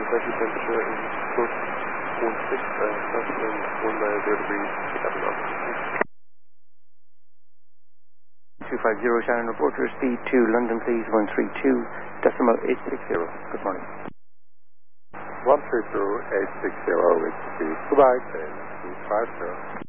vessel temperature in close 16, plus 1 degrees, cabin up. 250 Shannon reporter, speed to London please, 132.860. Good morning. 132.860 is speed. Goodbye, 250.